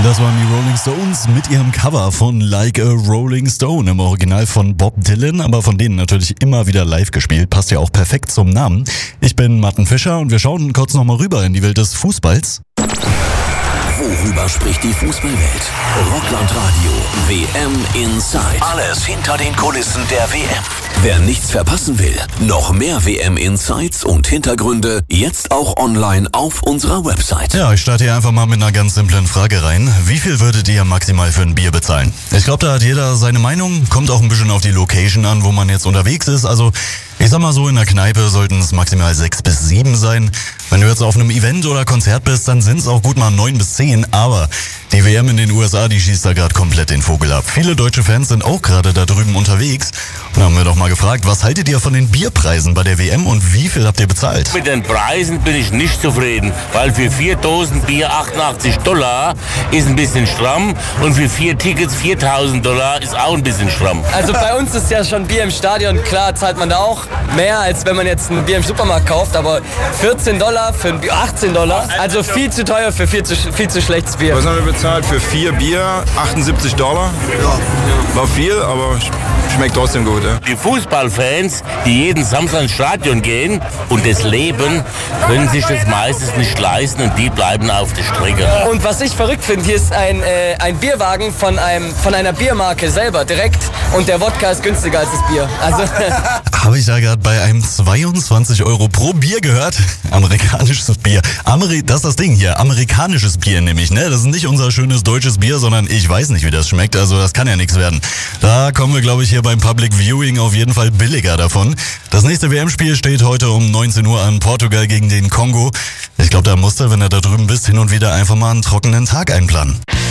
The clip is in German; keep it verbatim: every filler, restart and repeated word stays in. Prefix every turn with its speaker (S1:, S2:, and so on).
S1: Das waren die Rolling Stones mit ihrem Cover von Like a Rolling Stone, im Original von Bob Dylan, aber von denen natürlich immer wieder live gespielt. Passt ja auch perfekt zum Namen. Ich bin Martin Fischer und wir schauen kurz nochmal rüber in die Welt des Fußballs.
S2: Worüber spricht die Fußballwelt? Rockland-Radio, W M Inside. Alles hinter den Kulissen der W M. Wer nichts verpassen will, noch mehr W M-Insights und Hintergründe, jetzt auch online auf unserer Website.
S1: Ja, ich starte hier einfach mal mit einer ganz simplen Frage rein. Wie viel würdet ihr maximal für ein Bier bezahlen? Ich glaube, da hat jeder seine Meinung, kommt auch ein bisschen auf die Location an, wo man jetzt unterwegs ist. Also ich sag mal so, in der Kneipe sollten es maximal sechs bis sieben sein. Wenn du jetzt auf einem Event oder Konzert bist, dann sind es auch gut mal neun bis zehn. Aber die W M in den U S A, die schießt da gerade komplett den Vogel ab. Viele deutsche Fans sind auch gerade da drüben unterwegs. Und da haben wir doch mal gefragt, was haltet ihr von den Bierpreisen bei der W M und wie viel habt ihr bezahlt?
S3: Mit den Preisen bin ich nicht zufrieden, weil für vier Dosen Bier achtundachtzig Dollar ist ein bisschen stramm und für vier Tickets viertausend Dollar ist auch ein bisschen stramm.
S4: Also bei uns ist ja schon Bier im Stadion, klar zahlt man da auch mehr, als wenn man jetzt ein Bier im Supermarkt kauft, aber vierzehn Dollar für ein Bier, achtzehn Dollar, also viel zu teuer für viel zu, viel zu schlechtes Bier.
S5: Was haben wir bezahlt für vier Bier? achtundsiebzig Dollar. Ja. War viel, aber schmeckt trotzdem gut. Ja.
S3: Die Fußballfans, die jeden Samstag ins Stadion gehen und das leben, können sich das meistens nicht leisten und die bleiben auf der Strecke.
S4: Und was ich verrückt finde, hier ist ein, äh, ein Bierwagen von, einem, von einer Biermarke selber direkt und der Wodka ist günstiger als das Bier. Also
S1: habe ich da gerade bei einem zweiundzwanzig Euro pro Bier gehört? Amerikanisches Bier. Ameri- das ist das Ding hier. Amerikanisches Bier nämlich, ne? Das ist nicht unser schönes deutsches Bier, sondern ich weiß nicht, wie das schmeckt. Also das kann ja nichts werden. Da kommen wir, glaube ich, hier beim Public Viewing auf jeden Fall billiger davon. Das nächste W M-Spiel steht heute um neunzehn Uhr an, Portugal gegen den Kongo. Ich glaube, da musst du, wenn du da drüben bist, hin und wieder einfach mal einen trockenen Tag einplanen.